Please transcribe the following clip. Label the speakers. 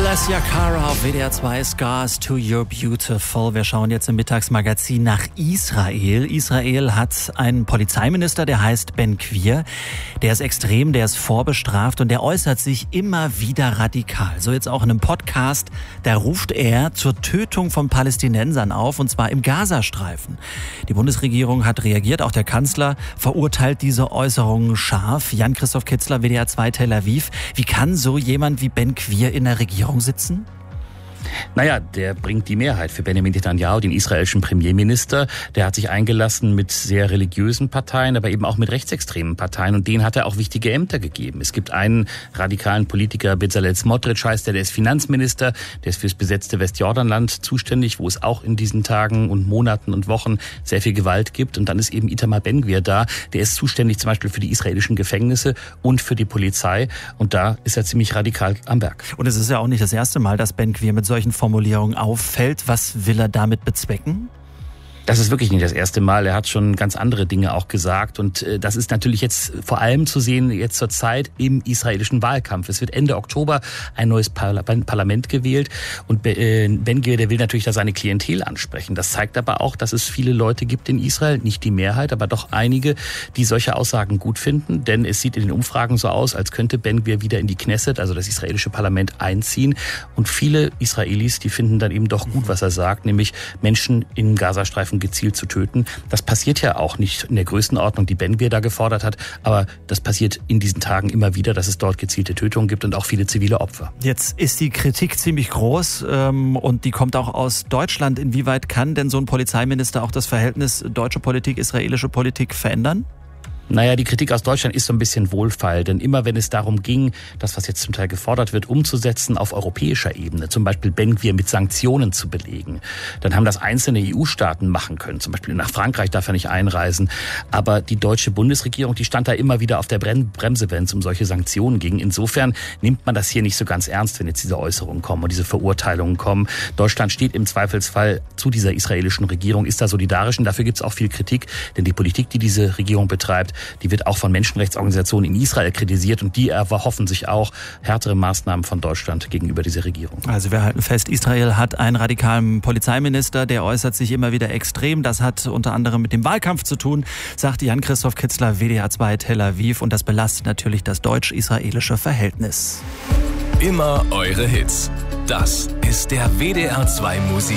Speaker 1: Alessia Cara auf WDR 2, Scars to You're Beautiful. Wir schauen jetzt im Mittagsmagazin nach Israel. Israel hat einen Polizeiminister, der heißt Ben Gvir. Der ist extrem, der ist vorbestraft und der äußert sich immer wieder radikal. So jetzt auch in einem Podcast, da ruft er zur Tötung von Palästinensern auf, und zwar im Gazastreifen. Die Bundesregierung hat reagiert, auch der Kanzler verurteilt diese Äußerungen scharf. Jan-Christoph Kitzler, WDR 2 Tel Aviv. Wie kann so jemand wie Ben Gvir in der Regierung sitzen?
Speaker 2: Naja, der bringt die Mehrheit für Benjamin Netanyahu, den israelischen Premierminister. Der hat sich eingelassen mit sehr religiösen Parteien, aber eben auch mit rechtsextremen Parteien. Und denen hat er auch wichtige Ämter gegeben. Es gibt einen radikalen Politiker, Bezalel Smotrich heißt der ist Finanzminister. Der ist fürs besetzte Westjordanland zuständig, wo es auch in diesen Tagen und Monaten und Wochen sehr viel Gewalt gibt. Und dann ist eben Itamar Ben Gvir da. Der ist zuständig zum Beispiel für die israelischen Gefängnisse und für die Polizei. Und da ist er ziemlich radikal am Werk.
Speaker 1: Und es ist ja auch nicht das erste Mal, dass Ben Gvir mit solchen Formulierungen auffällt. Was will er damit bezwecken?
Speaker 2: Das ist wirklich nicht das erste Mal. Er hat schon ganz andere Dinge auch gesagt. Und das ist natürlich jetzt vor allem zu sehen, jetzt zur Zeit im israelischen Wahlkampf. Es wird Ende Oktober ein neues Parlament gewählt. Und Ben Gvir, der will natürlich da seine Klientel ansprechen. Das zeigt aber auch, dass es viele Leute gibt in Israel, nicht die Mehrheit, aber doch einige, die solche Aussagen gut finden. Denn es sieht in den Umfragen so aus, als könnte Ben Gvir wieder in die Knesset, also das israelische Parlament, einziehen. Und viele Israelis, die finden dann eben doch gut, was er sagt, nämlich Menschen im Gazastreifen gezielt zu töten. Das passiert ja auch nicht in der Größenordnung, die Ben Gvir da gefordert hat, aber das passiert in diesen Tagen immer wieder, dass es dort gezielte Tötungen gibt und auch viele zivile Opfer.
Speaker 1: Jetzt ist die Kritik ziemlich groß und die kommt auch aus Deutschland. Inwieweit kann denn so ein Polizeiminister auch das Verhältnis deutsche Politik, israelische Politik verändern?
Speaker 2: Naja, die Kritik aus Deutschland ist so ein bisschen wohlfeil, denn immer wenn es darum ging, das, was jetzt zum Teil gefordert wird, umzusetzen auf europäischer Ebene, zum Beispiel Ben Gvir mit Sanktionen zu belegen, dann haben das einzelne EU-Staaten machen können. Zum Beispiel nach Frankreich darf er nicht einreisen. Aber die deutsche Bundesregierung, die stand da immer wieder auf der Bremse, wenn es um solche Sanktionen ging. Insofern nimmt man das hier nicht so ganz ernst, wenn jetzt diese Äußerungen kommen und diese Verurteilungen kommen. Deutschland steht im Zweifelsfall zu dieser israelischen Regierung, ist da solidarisch, und dafür gibt es auch viel Kritik, denn die Politik, die diese Regierung betreibt, die wird auch von Menschenrechtsorganisationen in Israel kritisiert, und die erhoffen sich auch härtere Maßnahmen von Deutschland gegenüber dieser Regierung.
Speaker 1: Also wir halten fest, Israel hat einen radikalen Polizeiminister, der äußert sich immer wieder extrem. Das hat unter anderem mit dem Wahlkampf zu tun, sagte Jan-Christoph Kitzler, WDR 2 Tel Aviv, und das belastet natürlich das deutsch-israelische Verhältnis.
Speaker 3: Immer eure Hits. Das ist der WDR 2 Musik.